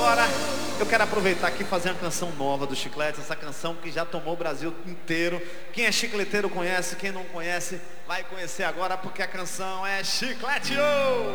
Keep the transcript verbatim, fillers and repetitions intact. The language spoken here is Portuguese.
agora eu quero aproveitar aqui e fazer uma canção nova do Chiclete. Essa canção que já tomou o Brasil inteiro. Quem é chicleteiro conhece, quem não conhece vai conhecer agora, porque a canção é Chiclete! Oh!